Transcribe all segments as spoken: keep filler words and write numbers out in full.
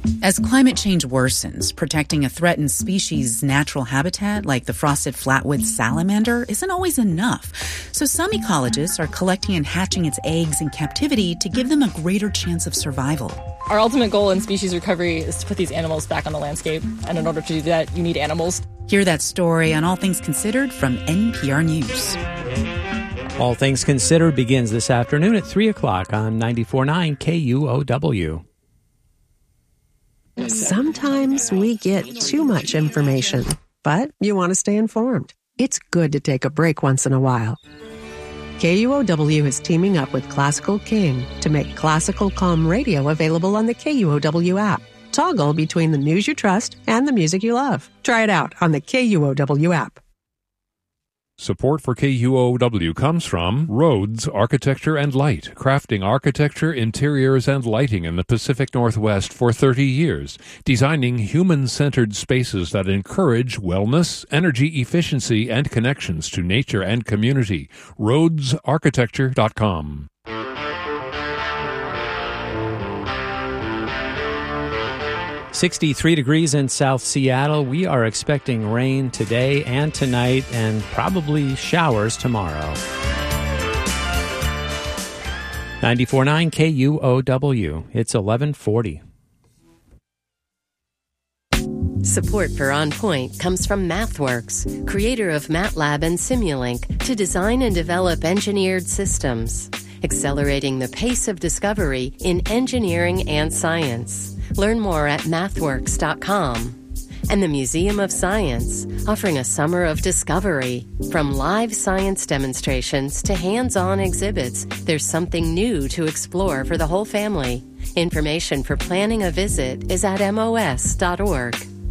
As climate change worsens, protecting a threatened species' natural habitat, like the frosted flatwood salamander, isn't always enough. So some ecologists are collecting and hatching its eggs in captivity to give them a greater chance of survival. Our ultimate goal in species recovery is to put these animals back on the landscape. And in order to do that, you need animals. Hear that story on All Things Considered from N P R News. All Things Considered begins this afternoon at three o'clock on ninety-four point nine K U O W. Sometimes we get too much information, but you want to stay informed. It's good to take a break once in a while. K U O W is teaming up with Classical King to make Classical Calm Radio available on the K U O W app. Toggle between the news you trust and the music you love. Try it out on the K U O W app. Support for K U O W comes from Rhodes Architecture and Light, crafting architecture, interiors, and lighting in the Pacific Northwest for thirty years, designing human-centered spaces that encourage wellness, energy efficiency, and connections to nature and community. Rhodes Architecture dot com. sixty-three degrees in South Seattle. We are expecting rain today and tonight and probably showers tomorrow. ninety-four point nine K U O W. It's eleven forty. Support for On Point comes from MathWorks, creator of MATLAB and Simulink, to design and develop engineered systems, accelerating the pace of discovery in engineering and science. Learn more at mathworks dot com. And the Museum of Science, offering a summer of discovery. From live science demonstrations to hands-on exhibits, there's something new to explore for the whole family. Information for planning a visit is at M O S dot org.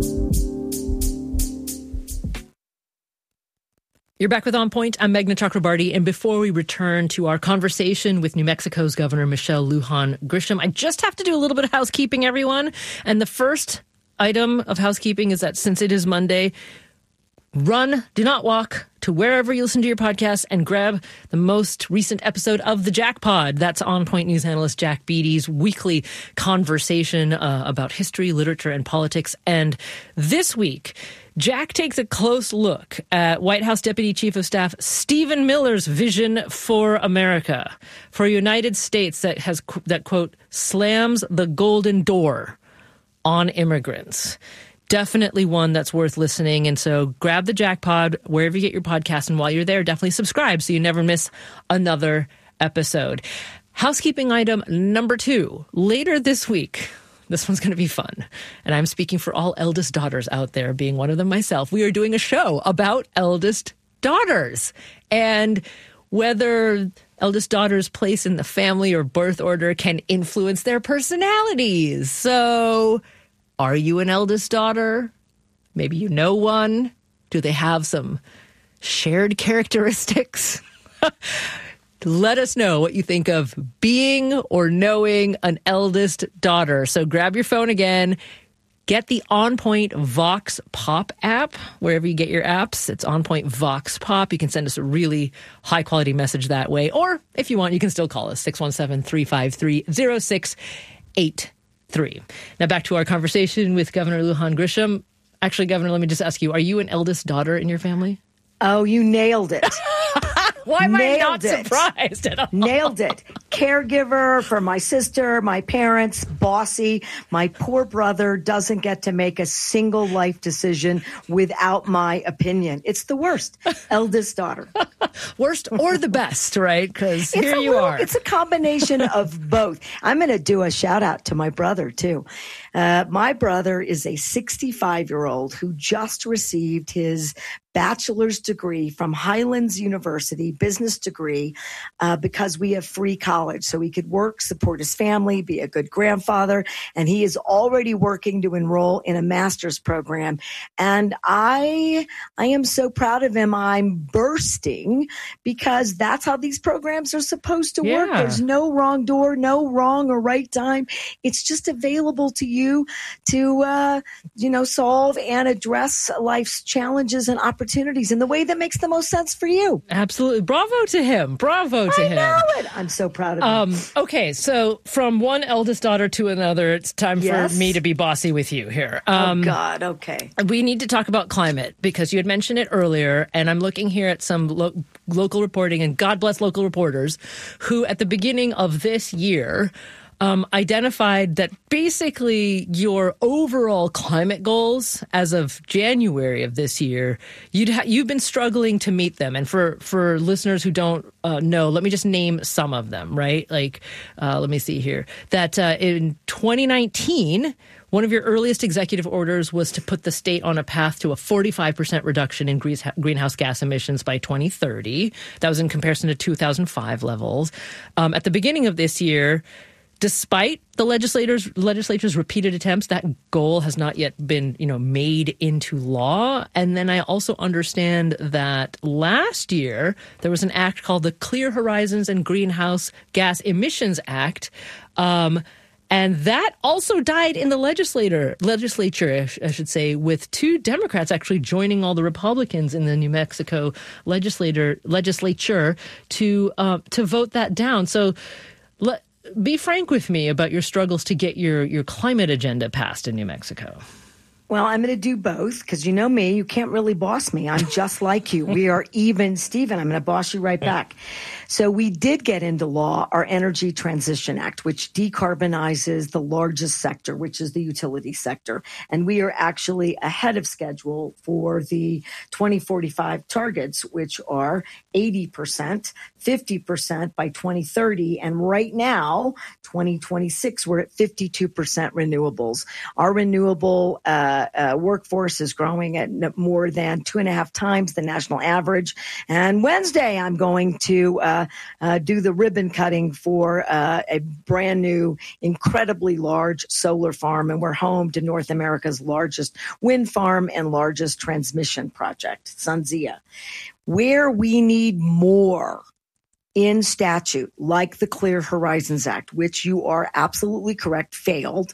You're back with On Point. I'm Meghna Chakrabarty. And before we return to our conversation with New Mexico's Governor Michelle Lujan Grisham, I just have to do a little bit of housekeeping, everyone. And the first item of housekeeping is that since it is Monday, run, do not walk to wherever you listen to your podcast and grab the most recent episode of the Jack Pod. That's On Point news analyst Jack Beatty's weekly conversation uh, about history, literature, and politics. And this week, Jack takes a close look at White House Deputy Chief of Staff Stephen Miller's vision for America, for a United States that has, that, quote, slams the golden door on immigrants. Definitely one that's worth listening. And so grab the Jack Pod wherever you get your podcast. And while you're there, definitely subscribe so you never miss another episode. Housekeeping item number two. Later this week, this one's going to be fun. And I'm speaking for all eldest daughters out there, being one of them myself. We are doing a show about eldest daughters and whether eldest daughters' place in the family or birth order can influence their personalities. So are you an eldest daughter? Maybe you know one. Do they have some shared characteristics? Let us know what you think of being or knowing an eldest daughter. So grab your phone again. Get the On Point Vox Pop app, wherever you get your apps. It's On Point Vox Pop. You can send us a really high-quality message that way. Or, if you want, you can still call us, six one seven, three five three, zero six eight three. Now back to our conversation with Governor Lujan Grisham. Actually, Governor, let me just ask you, are you an eldest daughter in your family? Oh, you nailed it. Why am Nailed I not it. surprised at all? Nailed it. Caregiver for my sister, my parents, bossy. My poor brother doesn't get to make a single life decision without my opinion. It's the worst. Eldest daughter. Worst or the best, right? Because It's here a you little- are. It's a combination of both. I'm going to do a shout out to my brother, too. Uh, my brother is a sixty-five-year-old who just received his bachelor's degree from Highlands University, business degree, uh, because we have free college. So he could work, support his family, be a good grandfather. And he is already working to enroll in a master's program. And I, I am so proud of him. I'm bursting because that's how these programs are supposed to work. Yeah. There's no wrong door, no wrong or right time. It's just available to you to, uh, you know, solve and address life's challenges and opportunities opportunities in the way that makes the most sense for you. Absolutely. Bravo to him. Bravo to I him. I know it. I'm so proud of him. Um, okay, so from one eldest daughter to another, it's time Yes? for me to be bossy with you here. Um, oh, God. Okay. We need to talk about climate because you had mentioned it earlier, and I'm looking here at some lo- local reporting, and God bless local reporters, who at the beginning of this year um, identified that basically your overall climate goals as of January of this year, you'd ha- you've been struggling to meet them. And for, for listeners who don't uh, know, let me just name some of them, right? Like, uh, let me see here. That uh, in twenty nineteen, one of your earliest executive orders was to put the state on a path to a forty-five percent reduction in greenhouse gas emissions by twenty thirty. That was in comparison to two thousand five levels. Um, at the beginning of this year, despite the legislators, legislature's repeated attempts, that goal has not yet been, you know, made into law. And then I also understand that last year there was an act called the Clear Horizons and Greenhouse Gas Emissions Act. Um, And that also died in the legislator, legislature, I should say, with two Democrats actually joining all the Republicans in the New Mexico legislator legislature to uh, to vote that down. So let, be frank with me about your struggles to get your, your climate agenda passed in New Mexico. Well, I'm going to do both because you know me. You can't really boss me. I'm just like you. We are even, Stephen. I'm going to boss you right back. So we did get into law our Energy Transition Act, which decarbonizes the largest sector, which is the utility sector. And we are actually ahead of schedule for the twenty forty-five targets, which are eighty percent, fifty percent by twenty thirty. And right now, twenty twenty-six, we're at fifty-two percent renewables. Our renewable uh, uh, workforce is growing at more than two and a half times the national average. And Wednesday, I'm going to uh, uh, do the ribbon cutting for uh, a brand new, incredibly large solar farm. And we're home to North America's largest wind farm and largest transmission project, SunZia. Where we need more in statute, like the Clear Horizons Act, which you are absolutely correct, failed,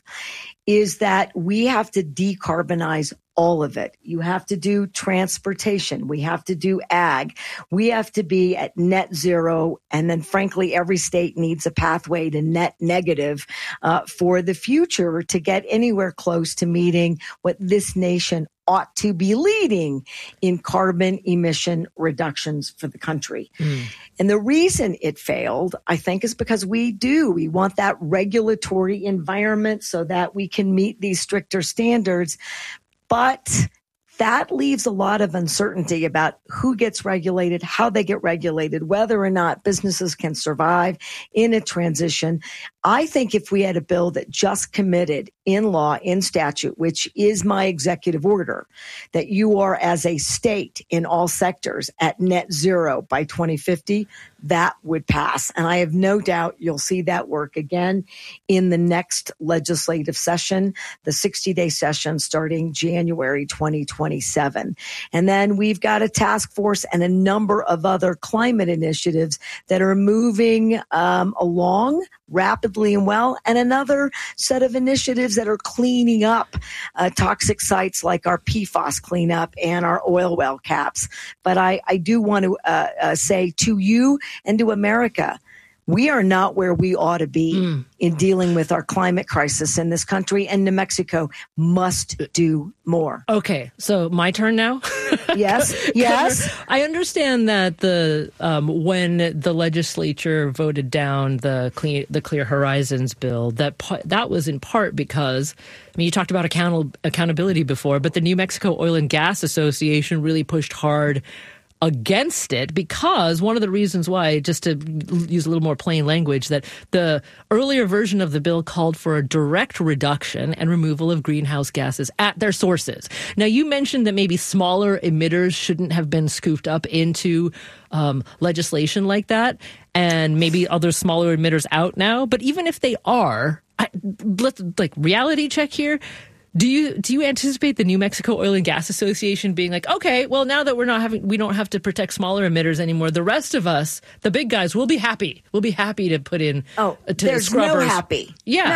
is that we have to decarbonize all of it. You have to do transportation. We have to do ag. We have to be at net zero. And then, frankly, every state needs a pathway to net negative uh, for the future to get anywhere close to meeting what this nation ought to be leading in carbon emission reductions for the country. Mm. And the reason it failed, I think, is because we do. We want that regulatory environment so that we can meet these stricter standards. But that leaves a lot of uncertainty about who gets regulated, how they get regulated, whether or not businesses can survive in a transition. I think if we had a bill that just committed in law, in statute, which is my executive order, that you are as a state in all sectors at net zero by twenty fifty, that would pass. And I have no doubt you'll see that work again in the next legislative session, the sixty-day session starting January twenty twenty-seven. And then we've got a task force and a number of other climate initiatives that are moving um, along rapidly and well, and another set of initiatives that are cleaning up uh, toxic sites like our P FAS cleanup and our oil well caps. But I, I do want to uh, uh, say to you and to America, we are not where we ought to be mm. in dealing with our climate crisis in this country, and New Mexico must do more. Okay, so my turn now? Yes, yes. I understand that the um, when the legislature voted down the clean, the Clear Horizons bill, that that was in part because, I mean, you talked about account- accountability before, but the New Mexico Oil and Gas Association really pushed hard against it, because one of the reasons why, just to use a little more plain language, that the earlier version of the bill called for a direct reduction and removal of greenhouse gases at their sources. Now, you mentioned that maybe smaller emitters shouldn't have been scooped up into um, legislation like that, and maybe other smaller emitters out now. But even if they are, I, let's like reality check here. Do you do you anticipate the New Mexico Oil and Gas Association being like, okay, well, now that we're not having, we don't have to protect smaller emitters anymore, the rest of us, the big guys, will be happy. We'll be happy to put in. Oh, uh, to there's scrubbers. no happy. Yeah. No.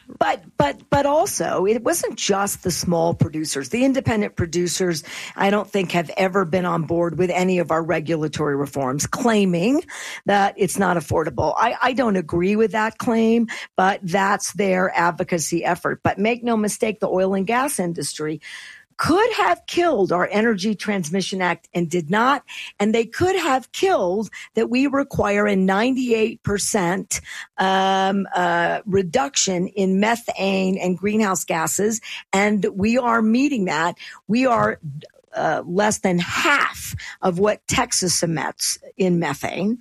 But but but also, it wasn't just the small producers. The independent producers, I don't think, have ever been on board with any of our regulatory reforms, claiming that it's not affordable. I, I don't agree with that claim, but that's their advocacy effort. But make no mistake, the oil and gas industry could have killed our Energy Transmission Act and did not. And they could have killed that we require a ninety-eight percent um, uh, reduction in methane and greenhouse gases. And we are meeting that. We are Uh, less than half of what Texas emits in methane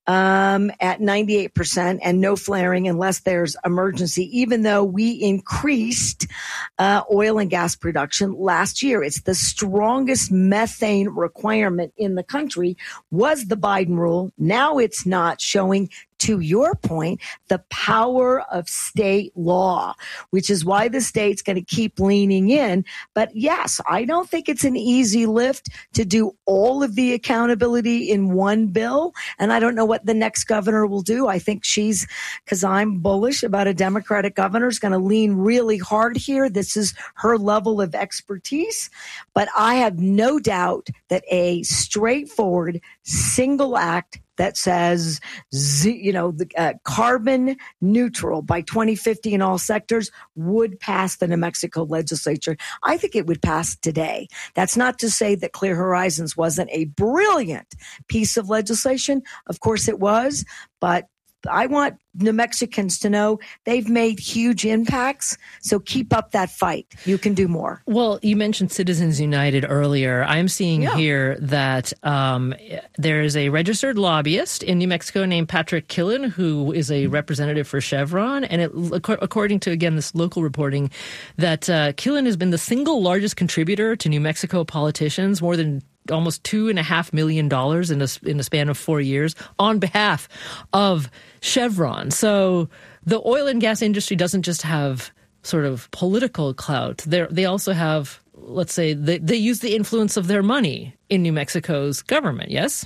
um, at ninety-eight percent, and no flaring unless there's emergency, even though we increased uh, oil and gas production last year. It's the strongest methane requirement in the country was the Biden rule. Now it's not, showing, to your point, the power of state law, which is why the state's going to keep leaning in. But yes, I don't think it's an easy lift to do all of the accountability in one bill. And I don't know what the next governor will do. I think she's, because I'm bullish about a Democratic governor, is going to lean really hard here. This is her level of expertise. But I have no doubt that a straightforward single act that says, you know, the, uh, carbon neutral by twenty fifty in all sectors would pass the New Mexico legislature. I think it would pass today. That's not to say that Clear Horizons wasn't a brilliant piece of legislation. Of course it was, but I want New Mexicans to know they've made huge impacts. So keep up that fight. You can do more. Well, you mentioned Citizens United earlier. I'm seeing yeah. here that um, there is a registered lobbyist in New Mexico named Patrick Killen, who is a representative for Chevron. And it, according to, again, this local reporting, that uh, Killen has been the single largest contributor to New Mexico politicians, more than almost two and a half million dollars in a, in a span of four years on behalf of Chevron. So the oil and gas industry doesn't just have sort of political clout. They they also have, let's say, they, they use the influence of their money in New Mexico's government, yes?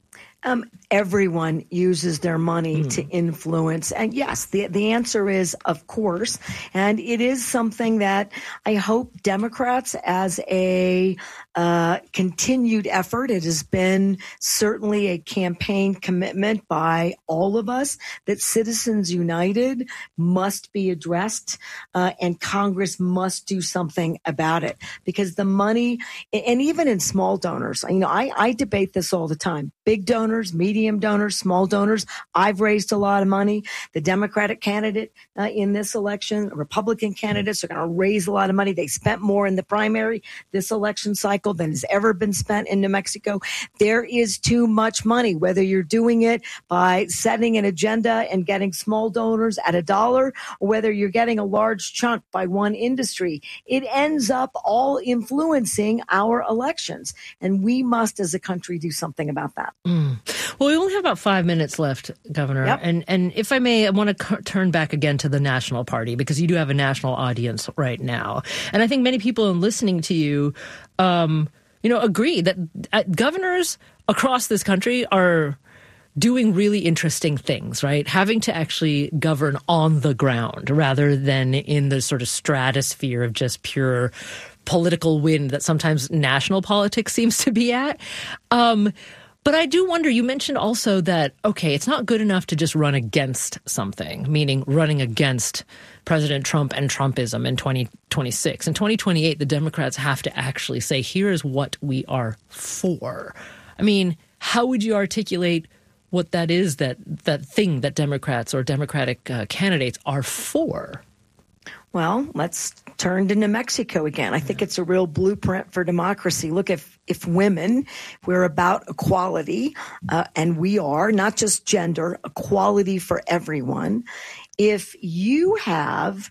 Um, everyone uses their money mm. to influence. And yes, the, the answer is, of course. And it is something that I hope Democrats, as a uh, continued effort, it has been certainly a campaign commitment by all of us, that Citizens United must be addressed uh, and Congress must do something about it. Because the money, and even in small donors, you know, I, I debate this all the time. Big donors, medium donors, small donors. I've raised a lot of money. The Democratic candidate uh, in this election, Republican candidates are going to raise a lot of money. They spent more in the primary this election cycle than has ever been spent in New Mexico. There is too much money, whether you're doing it by setting an agenda and getting small donors at a dollar, or whether you're getting a large chunk by one industry. It ends up all influencing our elections. And we must, as a country, do something about that. Mm. Well, we only have about five minutes left, Governor. Yep. And and if I may, I want to c- turn back again to the National Party, because you do have a national audience right now. And I think many people in listening to you, um, you know, agree that uh, governors across this country are doing really interesting things, right? Having to actually govern on the ground rather than in the sort of stratosphere of just pure political wind that sometimes national politics seems to be at. Um But I do wonder, you mentioned also that, okay, it's not good enough to just run against something, meaning running against President Trump and Trumpism in twenty twenty-six. In twenty twenty-eight, the Democrats have to actually say, here is what we are for. I mean, how would you articulate what that is, that, that thing that Democrats or Democratic uh, candidates are for? Well, let's turn to New Mexico again. I think it's a real blueprint for democracy. Look, if if women, we're about equality, uh, and we are, not just gender, equality for everyone. If you have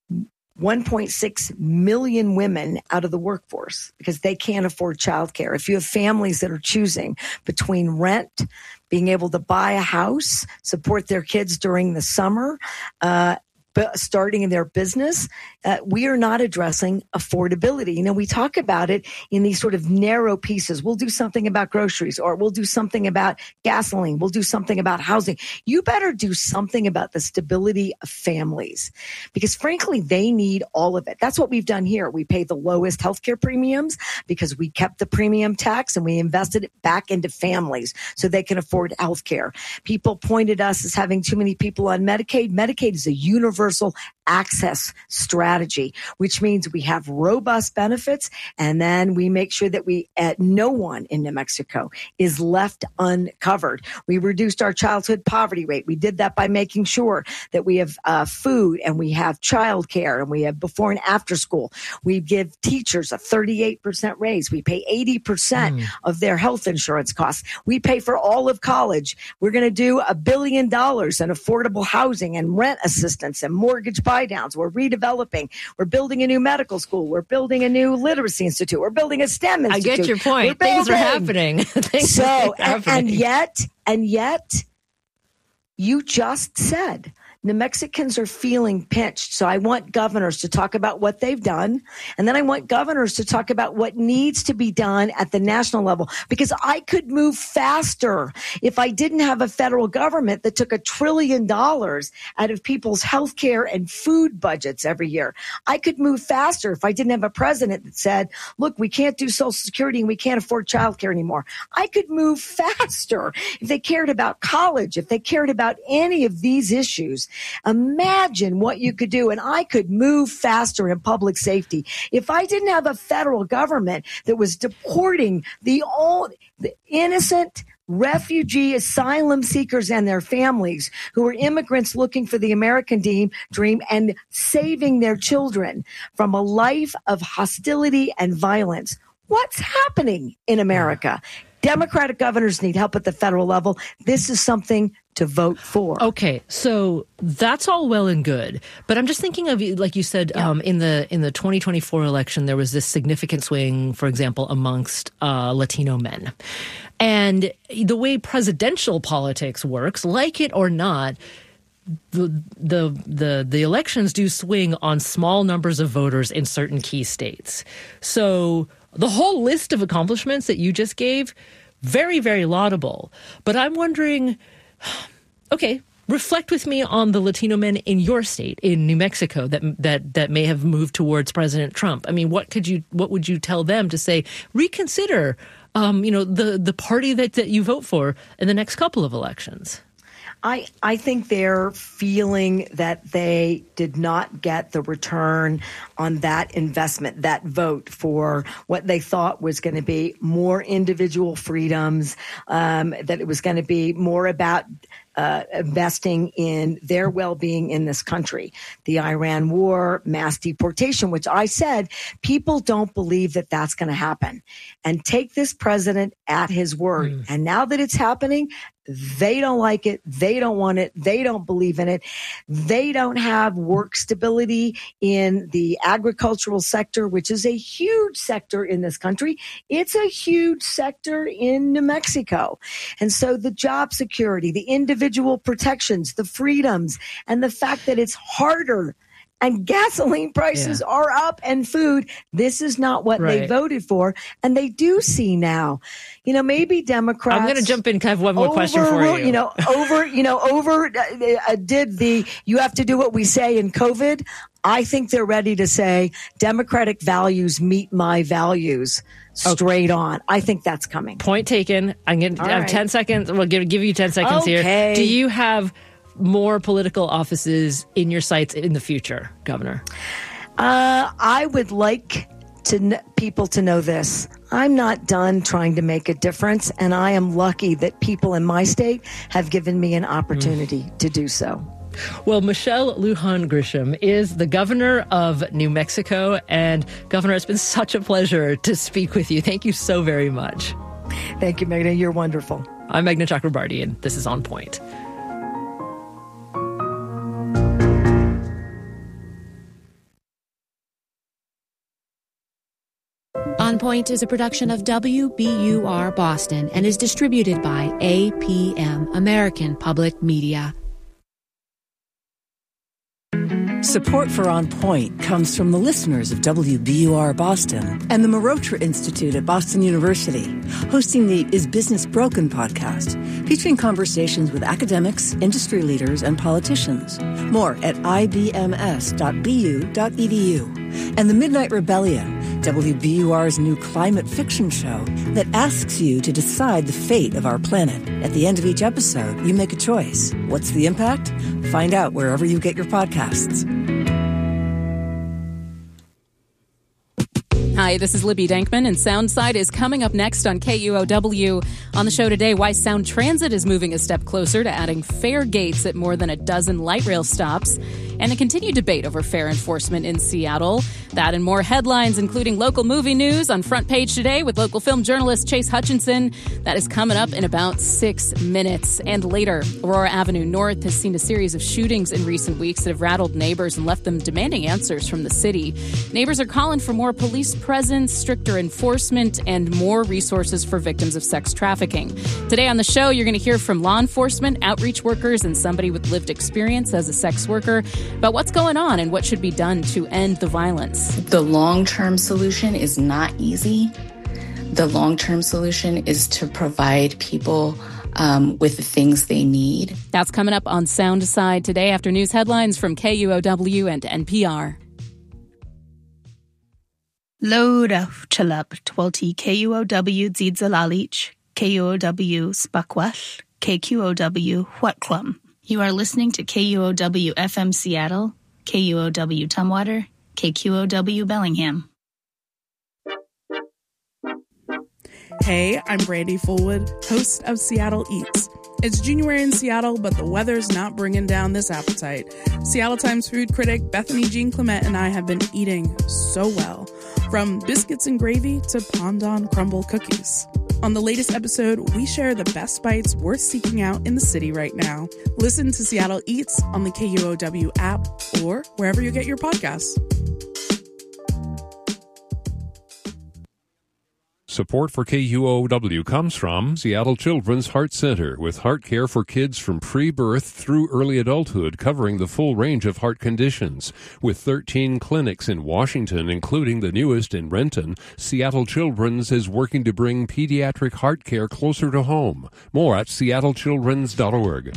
one point six million women out of the workforce because they can't afford childcare, if you have families that are choosing between rent, being able to buy a house, support their kids during the summer, uh, b- starting in their business, uh, we are not addressing affordability. You know, we talk about it in these sort of narrow pieces. We'll do something about groceries, or we'll do something about gasoline. We'll do something about housing. You better do something about the stability of families, because frankly, they need all of it. That's what we've done here. We pay the lowest healthcare premiums because we kept the premium tax and we invested it back into families so they can afford healthcare. People pointed us as having too many people on Medicaid. Medicaid is a universal access strategy, which means we have robust benefits, and then we make sure that we, uh, no one in New Mexico is left uncovered. We reduced our childhood poverty rate. We did that by making sure that we have uh, food, and we have childcare, and we have before and after school. We give teachers a thirty-eight percent raise. We pay eighty percent mm. of their health insurance costs. We pay for all of college. We're going to do a billion dollars in affordable housing and rent assistance and mortgage buy downs. We're redeveloping. We're building a new medical school. We're building a new literacy institute. We're building a STEM institute. I get your point. Things are happening. Things so, are and, happening. and yet, and yet, you just said New Mexicans are feeling pinched. So I want governors to talk about what they've done. And then I want governors to talk about what needs to be done at the national level, because I could move faster if I didn't have a federal government that took a trillion dollars out of people's health care and food budgets every year. I could move faster if I didn't have a president that said, look, we can't do Social Security and we can't afford child care anymore. I could move faster if they cared about college, if they cared about any of these issues. Imagine what you could do. And I could move faster in public safety if I didn't have a federal government that was deporting the, all, the innocent refugee asylum seekers and their families who are immigrants looking for the American dream, dream and saving their children from a life of hostility and violence. What's happening in America? Democratic governors need help at the federal level. This is something to vote for. Okay, so that's all well and good, but I'm just thinking of, like you said, yeah. um, in the in the twenty twenty-four election, there was this significant swing, for example, amongst uh, Latino men, and the way presidential politics works, like it or not, the the the the elections do swing on small numbers of voters in certain key states. So the whole list of accomplishments that you just gave, very, very laudable. But I'm wondering, okay, reflect with me on the Latino men in your state, in New Mexico, that that that may have moved towards President Trump. I mean, what could you, what would you tell them to say, reconsider, um, you know, the the party that, that you vote for in the next couple of elections? I, I think they're feeling that they did not get the return on that investment, that vote for what they thought was going to be more individual freedoms, um, that it was going to be more about Uh, investing in their well-being in this country. The Iran war, mass deportation, which I said, people don't believe that that's going to happen. And take this president at his word. Mm. And now that it's happening, they don't like it. They don't want it. They don't believe in it. They don't have work stability in the agricultural sector, which is a huge sector in this country. It's a huge sector in New Mexico. And so the job security, the individual individual protections, the freedoms, and the fact that it's harder and gasoline prices yeah. are up and food. This is not what right. they voted for. And they do see now, you know, maybe Democrats. I'm going to jump in. Can I have one more over, question for you? You know, over, you know, over uh, did the, you have to do what we say in COVID. I think they're ready to say Democratic values meet my values. Straight okay. on. I think that's coming. Point taken. I'm going to have right. ten seconds. We'll give, give you ten seconds okay. here. Do you have more political offices in your sights in the future, Governor? Uh, I would like to n- people to know this. I'm not done trying to make a difference, and I am lucky that people in my state have given me an opportunity mm. to do so. Well, Michelle Lujan Grisham is the governor of New Mexico. And Governor, it's been such a pleasure to speak with you. Thank you so very much. Thank you, Meghna. You're wonderful. I'm Meghna Chakrabarty, and this is On Point. On Point is a production of W B U R Boston and is distributed by A P M, American Public Media. Support for On Point comes from the listeners of W B U R Boston and the Marotra Institute at Boston University, hosting the Is Business Broken podcast, featuring conversations with academics, industry leaders, and politicians. More at I B M S dot B U dot E D U. And The Midnight Rebellion, W B U R's new climate fiction show that asks you to decide the fate of our planet. At the end of each episode, you make a choice. What's the impact? Find out wherever you get your podcasts. Hi, this is Libby Dankman, and Soundside is coming up next on K U O W. On the show today, why Sound Transit is moving a step closer to adding fare gates at more than a dozen light rail stops, and a continued debate over fare enforcement in Seattle. That and more headlines, including local movie news on Front Page Today with local film journalist Chase Hutchinson. That is coming up in about six minutes. And later, Aurora Avenue North has seen a series of shootings in recent weeks that have rattled neighbors and left them demanding answers from the city. Neighbors are calling for more police presence, stricter enforcement, and more resources for victims of sex trafficking. Today on the show, you're going to hear from law enforcement, outreach workers, and somebody with lived experience as a sex worker about what's going on and what should be done to end the violence. The long-term solution is not easy. The long-term solution is to provide people um, with the things they need. That's coming up on Soundside today after news headlines from K U O W and N P R. Loda chalab twelti K U O W Zidzalalich, K U O W Spakwal, K Q O W Huatklum. You are listening to K U O W F M Seattle, K U O W Tumwater, K Q O W Bellingham. Hey, I'm Brandy Fullwood, host of Seattle Eats. It's January in Seattle, but the weather's not bringing down this appetite. Seattle Times food critic Bethany Jean Clement and I have been eating so well, from biscuits and gravy to Pondon crumble cookies. On the latest episode, we share the best bites worth seeking out in the city right now. Listen to Seattle Eats on the K U O W app or wherever you get your podcasts. Support for K U O W comes from Seattle Children's Heart Center, with heart care for kids from pre-birth through early adulthood, covering the full range of heart conditions. With thirteen clinics in Washington, including the newest in Renton, Seattle Children's is working to bring pediatric heart care closer to home. More at seattle children's dot org.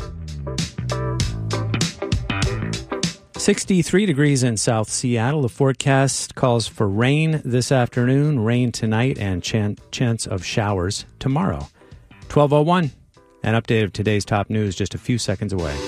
sixty-three degrees in South Seattle. The forecast calls for rain this afternoon, rain tonight, and chan- chance of showers tomorrow. twelve oh one. An update of today's top news just a few seconds away.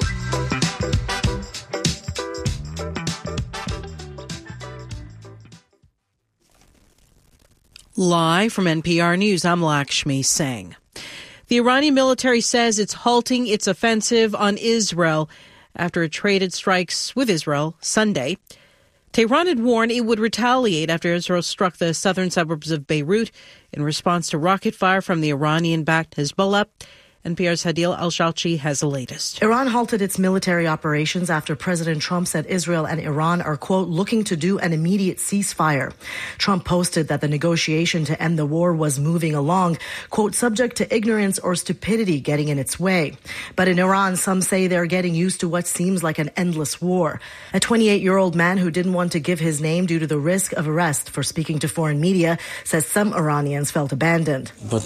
Live from N P R News, I'm Lakshmi Singh. The Iranian military says it's halting its offensive on Israel after it traded strikes with Israel Sunday. Tehran had warned it would retaliate after Israel struck the southern suburbs of Beirut in response to rocket fire from the Iranian-backed Hezbollah. N P R's Hadil Al-Shalchi has the latest. Iran halted its military operations after President Trump said Israel and Iran are, quote, looking to do an immediate ceasefire. Trump posted that the negotiation to end the war was moving along, quote, subject to ignorance or stupidity getting in its way. But in Iran, some say they're getting used to what seems like an endless war. A twenty-eight-year-old man who didn't want to give his name due to the risk of arrest for speaking to foreign media says some Iranians felt abandoned. When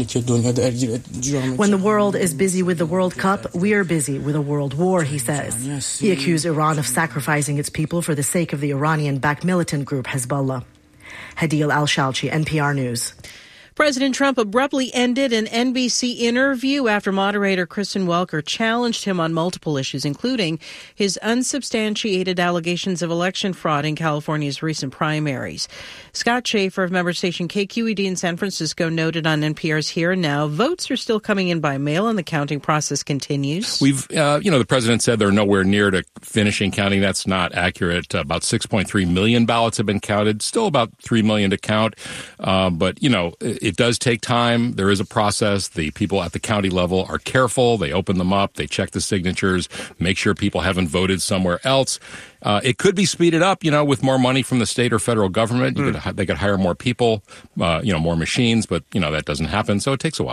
the world is busy with the World Cup, we're busy with a world war, he says. He accused Iran of sacrificing its people for the sake of the Iranian-backed militant group Hezbollah. Hadil Al-Shalchi, N P R News. President Trump abruptly ended an N B C interview after moderator Kristen Welker challenged him on multiple issues, including his unsubstantiated allegations of election fraud in California's recent primaries. Scott Schaefer of member station K Q E D in San Francisco noted on N P R's Here and Now, votes are still coming in by mail and the counting process continues. We've, uh, you know, the president said they're nowhere near to finishing counting. That's not accurate. Uh, about six point three million ballots have been counted, still about three million to count. Uh, but, you know, it does take time. There is a process. The people at the county level are careful. They open them up. They check the signatures, make sure people haven't voted somewhere else. Uh, it could be speeded up, you know, with more money from the state or federal government. You mm. could, they could hire more people, uh, you know, more machines, but, you know, that doesn't happen. So it takes a while.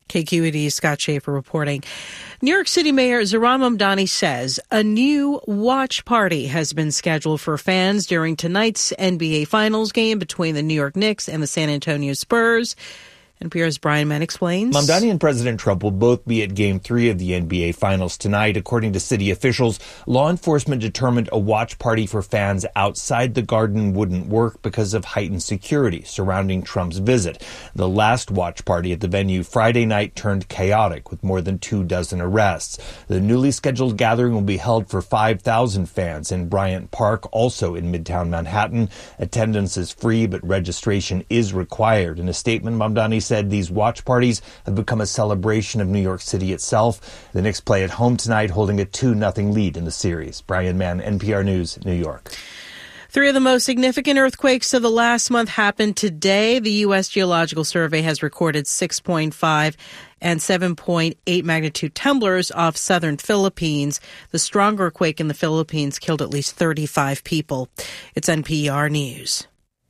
K Q E D's Scott Schaefer reporting. New York City Mayor Zohran Mamdani says a new watch party has been scheduled for fans during tonight's N B A Finals game between the New York Knicks and the San Antonio Spurs. N P R's Brian Mann explains. Mamdani and President Trump will both be at Game three of the N B A Finals tonight. According to city officials, law enforcement determined a watch party for fans outside the Garden wouldn't work because of heightened security surrounding Trump's visit. The last watch party at the venue Friday night turned chaotic with more than two dozen arrests. The newly scheduled gathering will be held for five thousand fans in Bryant Park, also in Midtown Manhattan. Attendance is free, but registration is required. In a statement, Mamdani said these watch parties have become a celebration of New York City itself. The Knicks play at home tonight, holding a two nothing lead in the series. Brian Mann, N P R News, New York. Three of the most significant earthquakes of the last month happened today. The U S Geological Survey has recorded six point five and seven point eight magnitude tremblors off southern Philippines. The stronger quake in the Philippines killed at least thirty-five people. It's N P R News.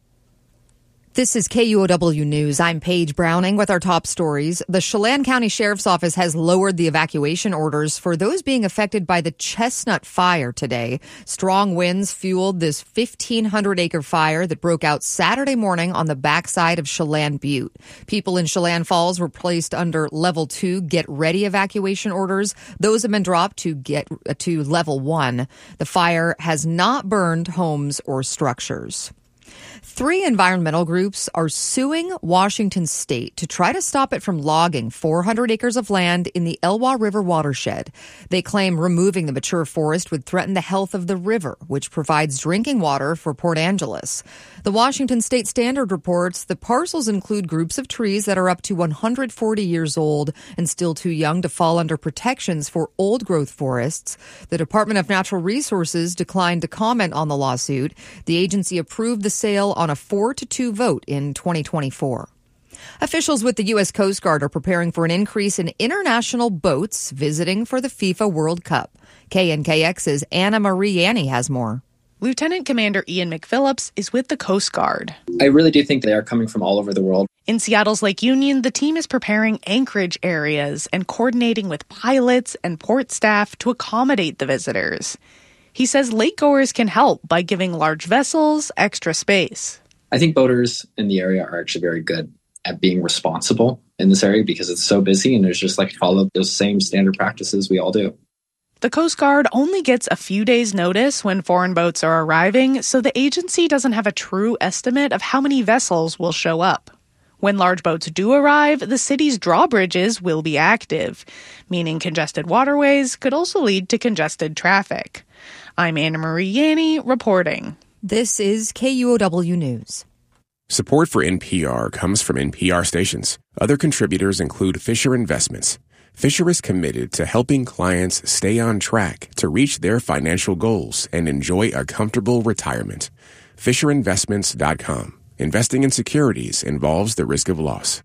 This is K U O W News. I'm Paige Browning with our top stories. The Chelan County Sheriff's Office has lowered the evacuation orders for those being affected by the Chestnut Fire today. Strong winds fueled this fifteen hundred acre fire that broke out Saturday morning on the backside of Chelan Butte. People in Chelan Falls were placed under level two get ready evacuation orders. Those have been dropped to get to level one. The fire has not burned homes or structures. Three environmental groups are suing Washington State to try to stop it from logging four hundred acres of land in the Elwha River watershed. They claim removing the mature forest would threaten the health of the river, which provides drinking water for Port Angeles. The Washington State Standard reports the parcels include groups of trees that are up to one hundred forty years old and still too young to fall under protections for old-growth forests. The Department of Natural Resources declined to comment on the lawsuit. The agency approved the sale on a four to two vote in twenty twenty-four. Officials with the U S Coast Guard are preparing for an increase in international boats visiting for the FIFA World Cup. K N K X's Anna Marie Yanni has more. Lieutenant Commander Ian McPhillips is with the Coast Guard. I really do think they are coming from all over the world. In Seattle's Lake Union, the team is preparing anchorage areas and coordinating with pilots and port staff to accommodate the visitors. He says lakegoers can help by giving large vessels extra space. I think boaters in the area are actually very good at being responsible in this area because it's so busy and there's just like follow those same standard practices we all do. The Coast Guard only gets a few days' notice when foreign boats are arriving, so the agency doesn't have a true estimate of how many vessels will show up. When large boats do arrive, the city's drawbridges will be active, meaning congested waterways could also lead to congested traffic. I'm Anna Marie Yanni reporting. This is K U O W News. Support for N P R comes from N P R stations. Other contributors include Fisher Investments. Fisher is committed to helping clients stay on track to reach their financial goals and enjoy a comfortable retirement. Fisher Investments dot com. Investing in securities involves the risk of loss.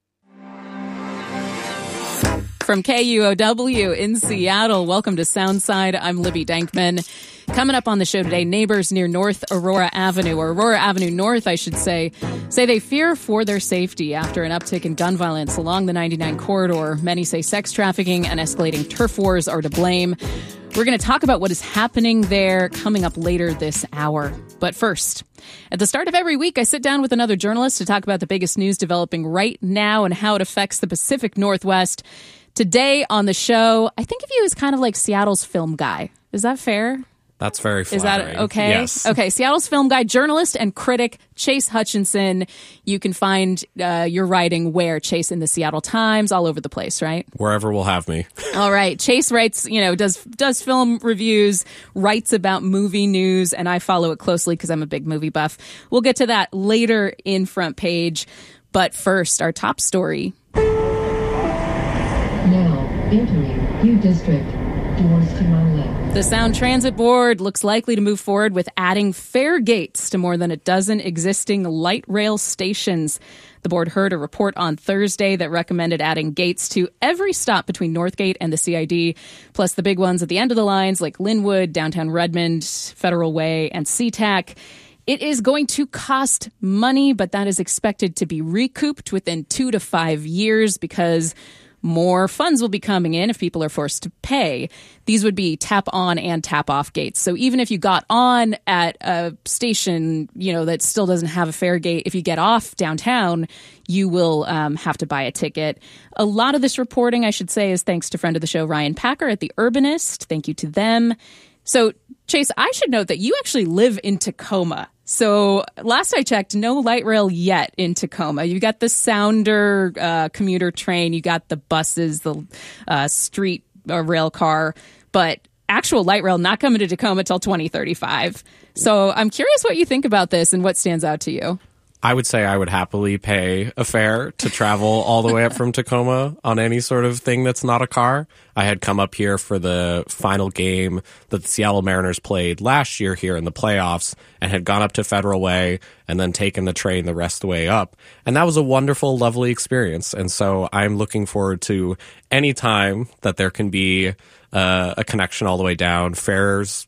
From K U O W in Seattle, welcome to Soundside. I'm Libby Dankman. Coming up on the show today, neighbors near North Aurora Avenue, or Aurora Avenue North, I should say, say they fear for their safety after an uptick in gun violence along the ninety-nine corridor. Many say sex trafficking and escalating turf wars are to blame. We're going to talk about what is happening there coming up later this hour. But first, at the start of every week, I sit down with another journalist to talk about the biggest news developing right now and how it affects the Pacific Northwest. Today on the show, I think of you as kind of like Seattle's film guy. Is that fair? That's very flattering. Is that okay? Yes. Okay, Seattle's film guy, journalist, and critic Chase Hutchinson. You can find uh, your writing where, Chase? In the Seattle Times, all over the place, right? Wherever will have me. All right. Chase writes, you know, does does film reviews, writes about movie news, and I follow it closely because I'm a big movie buff. We'll get to that later in Front Page. But first, our top story. Now, entering U District. Doors to my left. The Sound Transit Board looks likely to move forward with adding fare gates to more than a dozen existing light rail stations. The board heard a report on Thursday that recommended adding gates to every stop between Northgate and the C I D, plus the big ones at the end of the lines like Linwood, downtown Redmond, Federal Way, and SeaTac. It is going to cost money, but that is expected to be recouped within two to five years because more funds will be coming in if people are forced to pay. These would be tap on and tap off gates. So even if you got on at a station, you know, that still doesn't have a fare gate, if you get off downtown, you will um, have to buy a ticket. A lot of this reporting, I should say, is thanks to friend of the show, Ryan Packer at The Urbanist. Thank you to them. So, Chase, I should note that you actually live in Tacoma. So last I checked, no light rail yet in Tacoma. You got the Sounder uh, commuter train, you got the buses, the uh, street uh, rail car, but actual light rail not coming to Tacoma till twenty thirty-five. So I'm curious what you think about this and what stands out to you. I would say I would happily pay a fare to travel all the way up from Tacoma on any sort of thing that's not a car. I had come up here for the final game that the Seattle Mariners played last year here in the playoffs and had gone up to Federal Way and then taken the train the rest of the way up. And that was a wonderful, lovely experience. And so I'm looking forward to any time that there can be uh, a connection all the way down. Fares,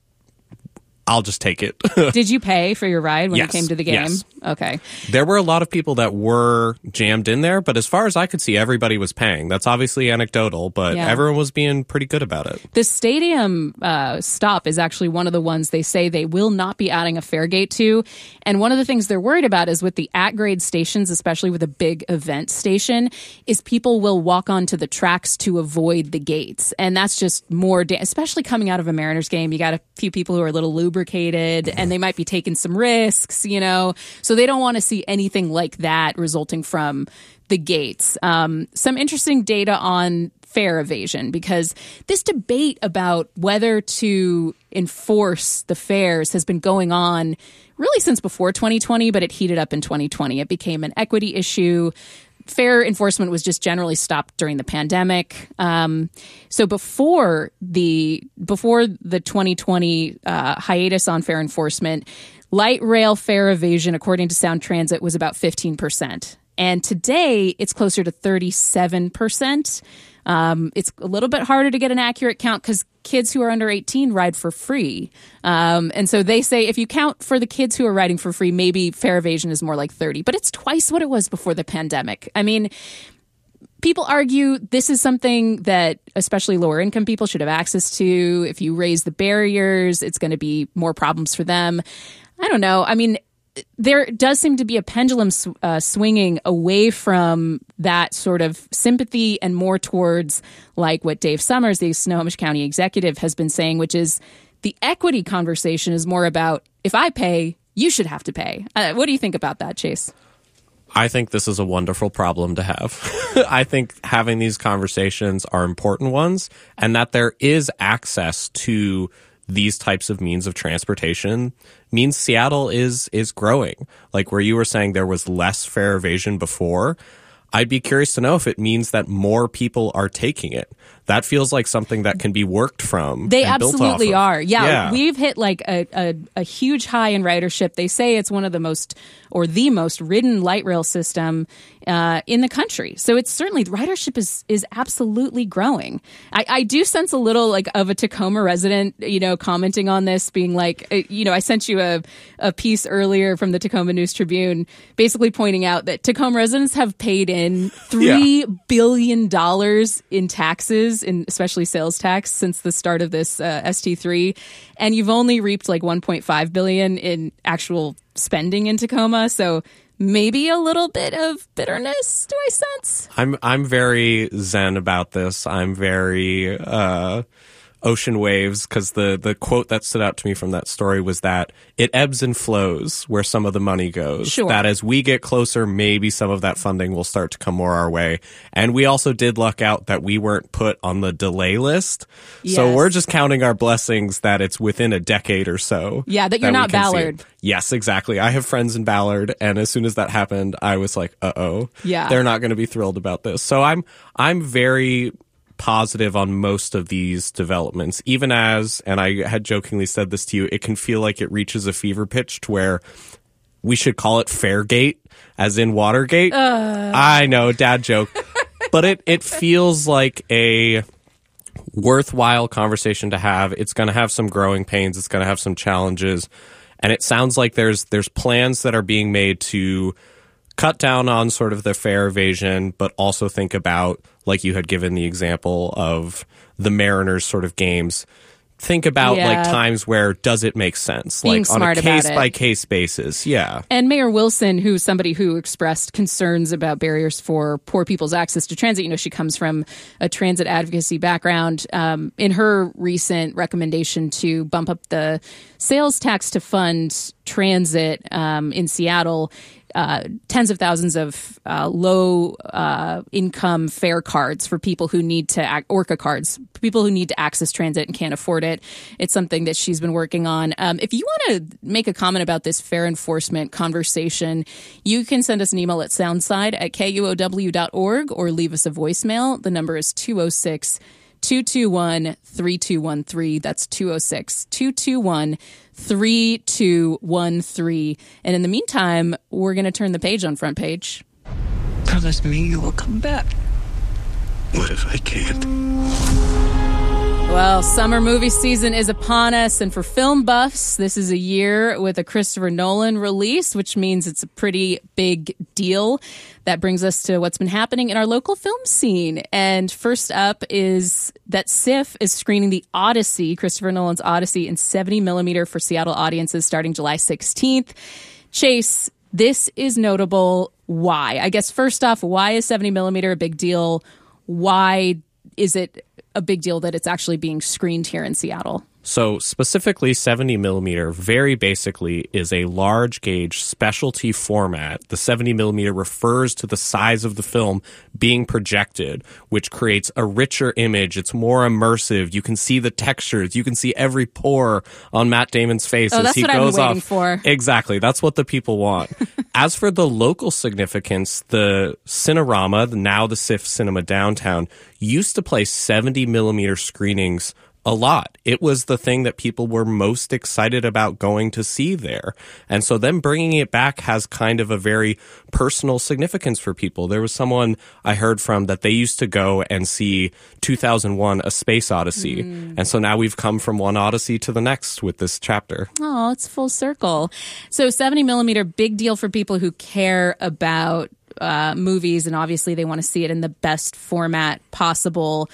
I'll just take it. Did you pay for your ride when yes, you came to the game? Yes. Okay. There were a lot of people that were jammed in there, but as far as I could see, everybody was paying. That's obviously anecdotal, but Yeah. everyone was being pretty good about it. The stadium uh, stop is actually one of the ones they say they will not be adding a fare gate to. And one of the things they're worried about is with the at-grade stations, especially with a big event station, is people will walk onto the tracks to avoid the gates. And that's just more, da- especially coming out of a Mariners game. You got a few people who are a little lubricated and they might be taking some risks, you know. So they don't want to see anything like that resulting from the gates. Um, some interesting data on fare evasion, because this debate about whether to enforce the fares has been going on really since before twenty twenty, but it heated up in twenty twenty. It became an equity issue. Fare enforcement was just generally stopped during the pandemic. Um, so before the before the twenty twenty uh, hiatus on fare enforcement, light rail fare evasion, according to Sound Transit, was about fifteen percent. And today, it's closer to thirty-seven percent. Um, it's a little bit harder to get an accurate count because kids who are under eighteen ride for free. Um, and so they say if you count for the kids who are riding for free, maybe fare evasion is more like thirty. But it's twice what it was before the pandemic. I mean, people argue this is something that especially lower income people should have access to. If you raise the barriers, it's going to be more problems for them. I don't know. I mean, there does seem to be a pendulum sw- uh, swinging away from that sort of sympathy and more towards like what Dave Summers, the Snohomish County executive, has been saying, which is the equity conversation is more about if I pay, you should have to pay. Uh, what do you think about that, Chase? I think this is a wonderful problem to have. I think having these conversations are important ones, and that there is access to these types of means of transportation means Seattle is is growing. Like where you were saying there was less fare evasion before, I'd be curious to know if it means that more people are taking it. That feels like something that can be worked from. They and built absolutely off of. are. Yeah, yeah, we've hit like a, a, a huge high in ridership. They say it's one of the most or the most ridden light rail system uh, in the country. So it's certainly ridership is is absolutely growing. I, I do sense a little like of a Tacoma resident, you know, commenting on this, being like, uh, you know, I sent you a, a piece earlier from the Tacoma News Tribune, basically pointing out that Tacoma residents have paid in three yeah. billion dollars in taxes, in especially sales tax, since the start of this uh, S T three, and you've only reaped like one point five billion in actual spending in Tacoma. So maybe a little bit of bitterness, do I sense? I'm I'm very zen about this. I'm very uh, ocean waves, because the, the quote that stood out to me from that story was that it ebbs and flows where some of the money goes. Sure. That as we get closer, maybe some of that funding will start to come more our way. And we also did luck out that we weren't put on the delay list. Yes. So we're just counting our blessings that it's within a decade or so. Yeah, that you're that not we can see Ballard. it. Yes, exactly. I have friends in Ballard, and as soon as that happened, I was like, uh-oh. Yeah. They're not going to be thrilled about this. So I'm I'm very positive on most of these developments, even as, and I had jokingly said this to you, it can feel like it reaches a fever pitch to where we should call it Fairgate, as in Watergate. Uh. I know, dad joke. But it, it feels like a worthwhile conversation to have. It's going to have some growing pains. It's going to have some challenges. And it sounds like there's there's plans that are being made to cut down on sort of the fare evasion, but also think about, like you had given the example of the Mariners sort of games. Think about Yeah. like times where does it make sense? Being like on smart a about case it. by case basis. Yeah. And Mayor Wilson, who's somebody who expressed concerns about barriers for poor people's access to transit, you know, she comes from a transit advocacy background. Um, in her recent recommendation to bump up the sales tax to fund transit um, in Seattle, uh, tens of thousands of uh, low uh, income fare cards for people who need to, ac- Orca cards, people who need to access transit and can't afford it. It's something that she's been working on. Um, if you want to make a comment about this fare enforcement conversation, you can send us an email at soundside at K U O W dot org or leave us a voicemail. The number is two oh six, two two one, three two one three. That's two oh six, two two one, three two one three. And in the meantime, we're going to turn the page on Front Page. Promise me you will come back. What if I can't? Well, summer movie season is upon us, and for film buffs, this is a year with a Christopher Nolan release, which means it's a pretty big deal. That brings us to what's been happening in our local film scene. And first up is that S I F is screening the Odyssey, Christopher Nolan's Odyssey, in seventy millimeter for Seattle audiences starting July sixteenth. Chase, this is notable. Why? I guess first off, why is seventy millimeter a big deal? Why is it a big deal that it's actually being screened here in Seattle? So specifically seventy millimeter, very basically, is a large gauge specialty format. The seventy millimeter refers to the size of the film being projected, which creates a richer image. It's more immersive. You can see the textures. You can see every pore on Matt Damon's face Oh, as that's he what I've been goes waiting off. for. Exactly. That's what the people want. As for the local significance, the Cinerama, now the S I F Cinema Downtown, used to play seventy millimeter screenings a lot. It was the thing that people were most excited about going to see there. And so then bringing it back has kind of a very personal significance for people. There was someone I heard from that they used to go and see two thousand one A Space Odyssey. Mm. And so now we've come from one Odyssey to the next with this chapter. Oh, it's full circle. So seventy millimeter, big deal for people who care about uh, movies, and obviously they want to see it in the best format possible.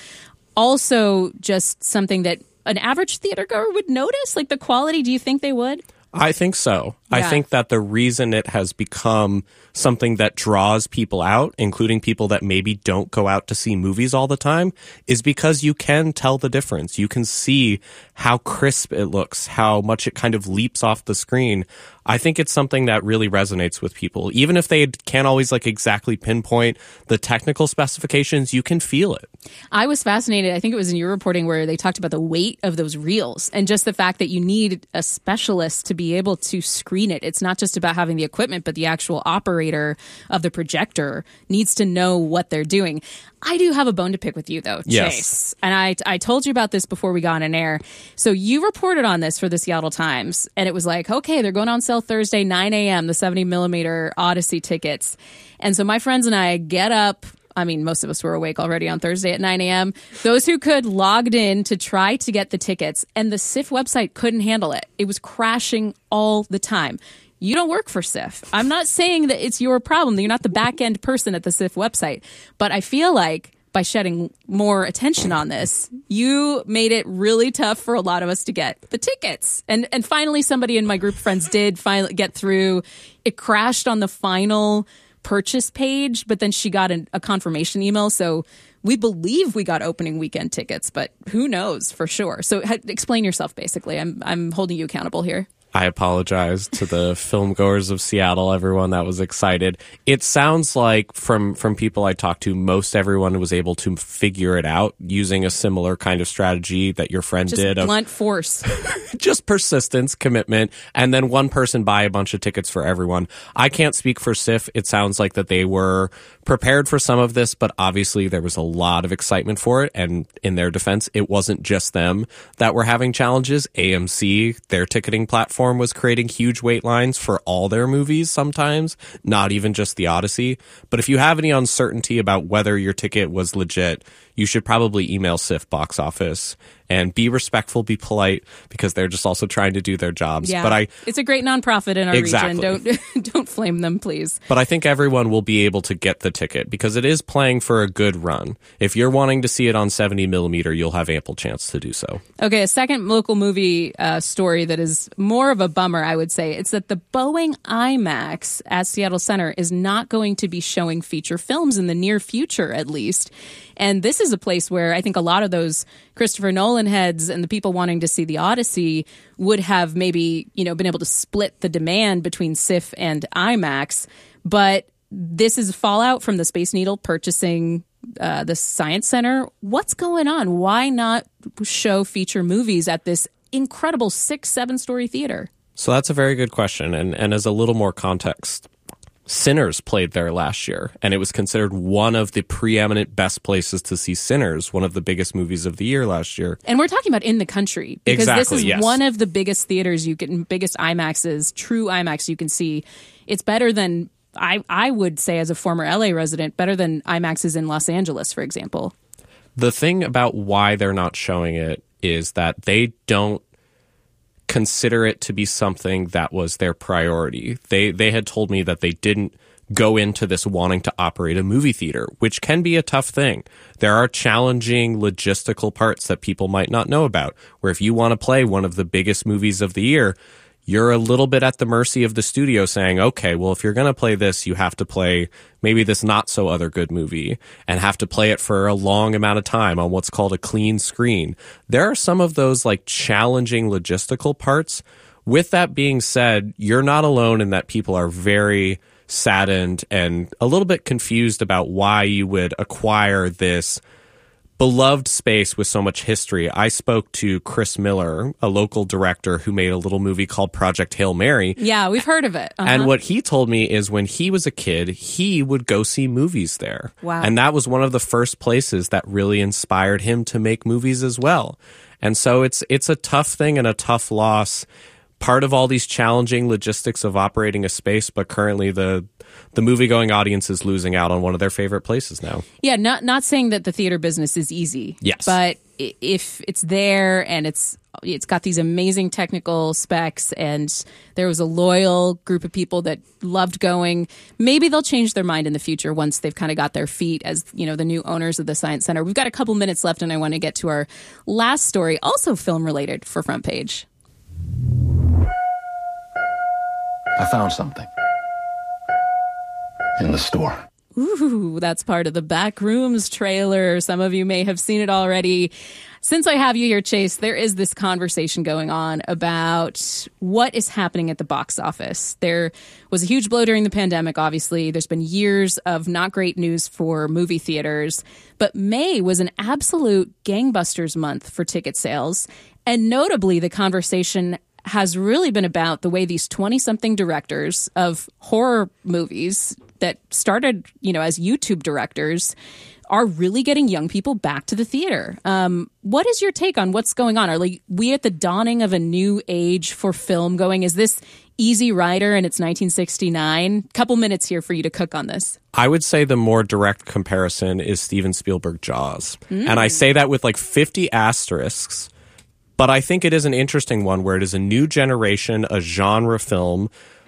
Also, just something that an average theatergoer would notice? Like the quality, do you think they would? I think so. Yeah. I think that the reason it has become something that draws people out, including people that maybe don't go out to see movies all the time, is because you can tell the difference. You can see how crisp it looks, how much it kind of leaps off the screen. I think it's something that really resonates with people. Even if they can't always like exactly pinpoint the technical specifications, you can feel it. I was fascinated. I think it was in your reporting where they talked about the weight of those reels and just the fact that you need a specialist to be able to screen it. It's not just about having the equipment, but the actual operator of the projector needs to know what they're doing. I do have a bone to pick with you, though, Yes. Chase. And I, I told you about this before we got on air. So you reported on this for the Seattle Times, and it was like, okay, they're going on sale Thursday, nine a.m., the seventy millimeter Odyssey tickets. And so my friends and I get up. I mean, most of us were awake already on Thursday at nine a.m. Those who could logged in to try to get the tickets, and the S I F website couldn't handle it. It was crashing all the time. You don't work for S I F. I'm not saying that it's your problem. You're not the back-end person at the S I F website. But I feel like by shedding more attention on this, you made it really tough for a lot of us to get the tickets. And and finally, somebody in my group of friends did finally get through. It crashed on the final purchase page, but then she got an, a confirmation email. So we believe we got opening weekend tickets, but who knows for sure. So ha- explain yourself, basically. I'm I'm holding you accountable here. I apologize to the film goers of Seattle, everyone that was excited. It sounds like from, from people I talked to, most everyone was able to figure it out using a similar kind of strategy that your friend Just did. Of blunt force. just persistence, commitment, and then one person buy a bunch of tickets for everyone. I can't speak for S I F. It sounds like that they were prepared for some of this, but obviously there was a lot of excitement for it. And in their defense, it wasn't just them that were having challenges. A M C, their ticketing platform, was creating huge wait lines for all their movies sometimes, not even just the Odyssey. But if you have any uncertainty about whether your ticket was legit, you should probably email S I F box office and be respectful, be polite, because they're just also trying to do their jobs. Yeah, but I, it's a great nonprofit in our exactly. region. Don't don't flame them, please. But I think everyone will be able to get the ticket because it is playing for a good run. If you're wanting to see it on seventy millimeter, you'll have ample chance to do so. Okay, a second local movie uh, story that is more of a bummer, I would say. It's that the Boeing IMAX at Seattle Center is not going to be showing feature films in the near future, at least. And this is a place where I think a lot of those Christopher Nolan heads and the people wanting to see the Odyssey would have maybe, you know, been able to split the demand between S I F and IMAX. But this is fallout from the Space Needle purchasing uh, the Science Center. What's going on? Why not show feature movies at this incredible six, seven-story theater? So that's a very good question. And, and as a little more context, Sinners played there last year, and it was considered one of the preeminent best places to see Sinners, one of the biggest movies of the year last year. And we're talking about in the country, because exactly, this is yes. one of the biggest theaters you can, biggest IMAXs, true IMAX you can see. It's better than, I, I would say as a former L A resident, better than IMAXs in Los Angeles, for example. The thing about why they're not showing it is that they don't consider it to be something that was their priority. They they had told me that they didn't go into this wanting to operate a movie theater, which can be a tough thing. There are challenging logistical parts that people might not know about, where if you want to play one of the biggest movies of the year, you're a little bit at the mercy of the studio saying, okay, well, if you're going to play this, you have to play maybe this not so other good movie and have to play it for a long amount of time on what's called a clean screen. There are some of those like challenging logistical parts. With that being said, you're not alone in that people are very saddened and a little bit confused about why you would acquire this beloved space with so much history. I spoke to Chris Miller, a local director who made a little movie called Project Hail Mary. Yeah, we've heard of it. Uh-huh. And what he told me is when he was a kid, he would go see movies there. Wow. And that was one of the first places that really inspired him to make movies as well. And so it's it's a tough thing and a tough loss. Part of all these challenging logistics of operating a space, but currently the the movie-going audience is losing out on one of their favorite places now. Yeah, not not saying that the theater business is easy. Yes. But if it's there and it's it's got these amazing technical specs and there was a loyal group of people that loved going, maybe they'll change their mind in the future once they've kind of got their feet as, you know, the new owners of the Science Center. We've got a couple minutes left and I want to get to our last story, also film-related for Front Page. I found something in the store. Ooh, that's part of the Backrooms trailer. Some of you may have seen it already. Since I have you here, Chase, there is this conversation going on about what is happening at the box office. There was a huge blow during the pandemic, obviously. There's been years of not great news for movie theaters. But May was an absolute gangbusters month for ticket sales. And notably, the conversation has really been about the way these twenty-something directors of horror movies that started, you know, as YouTube directors are really getting young people back to the theater. Um, what is your take on what's going on? Are like, we at the dawning of a new age for film going? Is this Easy Rider and it's nineteen sixty-nine? Couple minutes here for you to cook on this. I would say the more direct comparison is Steven Spielberg Jaws. Mm. And I say that with like fifty asterisks. But I think it is an interesting one where it is a new generation, a genre film